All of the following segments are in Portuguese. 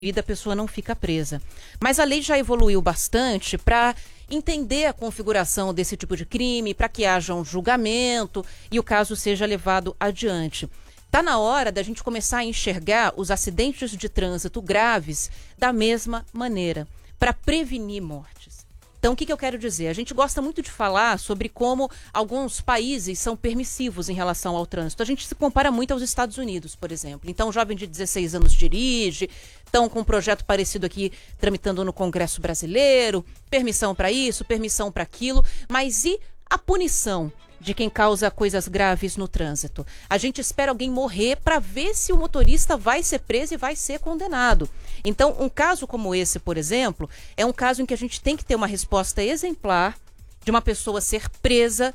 e a pessoa não fica presa. Mas a lei já evoluiu bastante para entender a configuração desse tipo de crime, para que haja um julgamento e o caso seja levado adiante. Está na hora da gente começar a enxergar os acidentes de trânsito graves da mesma maneira, para prevenir mortes. Então, o que eu quero dizer? A gente gosta muito de falar sobre como alguns países são permissivos em relação ao trânsito. A gente se compara muito aos Estados Unidos, por exemplo. Então, um jovem de 16 anos dirige, estão com um projeto parecido aqui tramitando no Congresso Brasileiro, permissão para isso, permissão para aquilo, mas e a punição de quem causa coisas graves no trânsito? A gente espera alguém morrer para ver se o motorista vai ser preso e vai ser condenado. Então, um caso como esse, por exemplo, é um caso em que a gente tem que ter uma resposta exemplar de uma pessoa ser presa,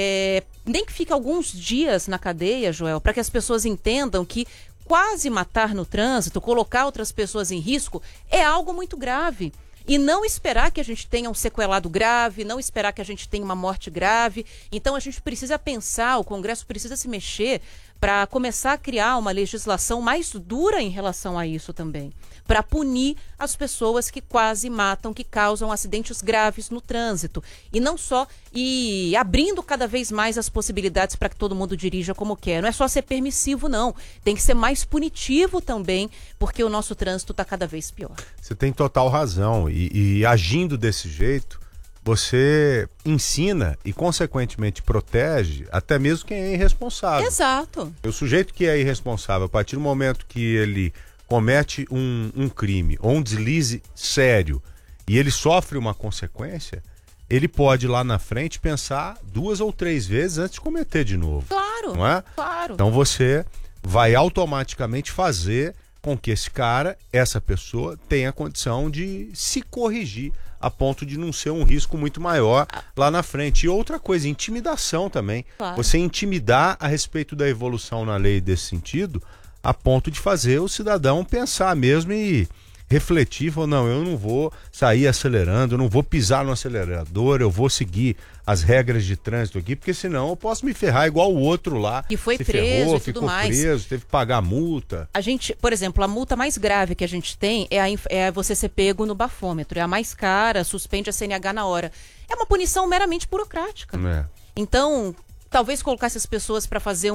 nem que fique alguns dias na cadeia, Joel, para que as pessoas entendam que quase matar no trânsito, colocar outras pessoas em risco, é algo muito grave. E não esperar que a gente tenha um sequelado grave, não esperar que a gente tenha uma morte grave. Então a gente precisa pensar, o Congresso precisa se mexer para começar a criar uma legislação mais dura em relação a isso também, para punir as pessoas que quase matam, que causam acidentes graves no trânsito. E não só, e abrindo cada vez mais as possibilidades para que todo mundo dirija como quer. Não é só ser permissivo, não. Tem que ser mais punitivo também, porque o nosso trânsito está cada vez pior. Você tem total razão. E agindo desse jeito, você ensina e, consequentemente, protege até mesmo quem é irresponsável. Exato. O sujeito que é irresponsável, a partir do momento que ele comete um crime ou um deslize sério e ele sofre uma consequência, ele pode lá na frente pensar 2 ou 3 vezes antes de cometer de novo. Claro, não é? Claro. Então você vai automaticamente fazer com que esse cara, essa pessoa, tenha condição de se corrigir a ponto de não ser um risco muito maior lá na frente. E outra coisa, intimidação também. Claro. Você intimidar a respeito da evolução na lei desse sentido, a ponto de fazer o cidadão pensar mesmo e refletir, falar, não, eu não vou sair acelerando, eu não vou pisar no acelerador, eu vou seguir as regras de trânsito aqui, porque senão eu posso me ferrar igual o outro lá. Que foi se preso ferrou, e tudo ficou mais. preso, teve que pagar multa. A gente, por exemplo, a multa mais grave que a gente tem é você ser pego no bafômetro. É a mais cara, suspende a CNH na hora. É uma punição meramente burocrática. Então, talvez colocar essas pessoas para fazer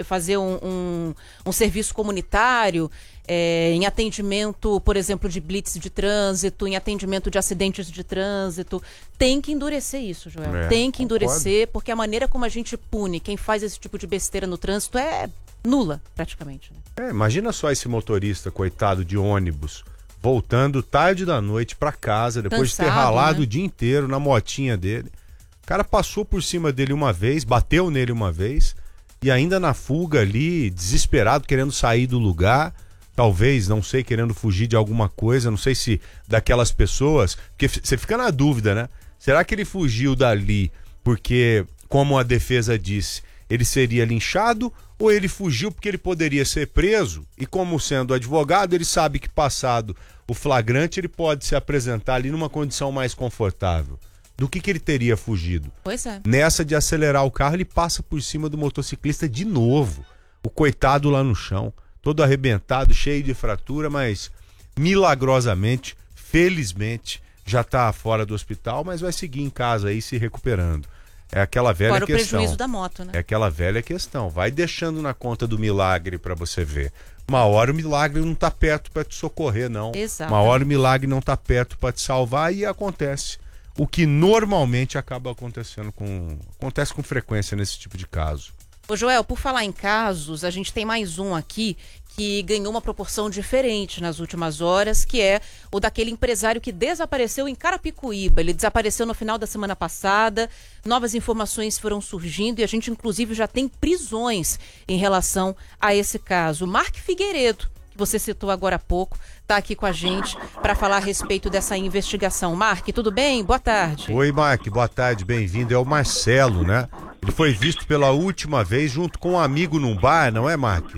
um serviço comunitário, em atendimento, por exemplo, de blitz de trânsito, em atendimento de acidentes de trânsito. Tem que endurecer isso, Joel. Tem que endurecer, porque a maneira como a gente pune quem faz esse tipo de besteira no trânsito é nula, praticamente. Né? Imagina só esse motorista, coitado, de ônibus, voltando tarde da noite para casa, depois Cansado, de ter ralado, né? o dia inteiro na motinha dele. O cara passou por cima dele uma vez, bateu nele uma vez, e ainda na fuga ali, desesperado, querendo sair do lugar, talvez, não sei, querendo fugir de alguma coisa, não sei se daquelas pessoas, porque você fica na dúvida, né? Será que ele fugiu dali porque, como a defesa disse, ele seria linchado, ou ele fugiu porque ele poderia ser preso e, como sendo advogado, ele sabe que, passado o flagrante, ele pode se apresentar ali numa condição mais confortável? Do que ele teria fugido? Pois é. Nessa de acelerar o carro, ele passa por cima do motociclista de novo. O coitado lá no chão, todo arrebentado, cheio de fratura, mas milagrosamente, felizmente, já está fora do hospital, mas vai seguir em casa aí se recuperando. É aquela velha Fora questão. o prejuízo da moto, né? É aquela velha questão. Vai deixando na conta do milagre para você ver. Uma hora o milagre não está perto para te socorrer, não. Exato. Uma hora o milagre não está perto para te salvar e acontece. O que normalmente acaba acontecendo acontece com frequência nesse tipo de caso. Ô Joel, por falar em casos, a gente tem mais um aqui que ganhou uma proporção diferente nas últimas horas, que é o daquele empresário que desapareceu em Carapicuíba. Ele desapareceu no final da semana passada, novas informações foram surgindo e a gente inclusive já tem prisões em relação a esse caso. Mark Figueiredo, que você citou agora há pouco, está aqui com a gente para falar a respeito dessa investigação. Mark, tudo bem? Boa tarde. Oi, Mark, boa tarde, bem-vindo. É o Marcelo, né? Ele foi visto pela última vez junto com um amigo num bar, não é, Mark?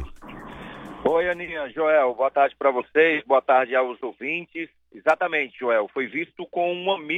Oi, Aninha, Joel, boa tarde para vocês, boa tarde aos ouvintes. Exatamente, Joel, foi visto com um amigo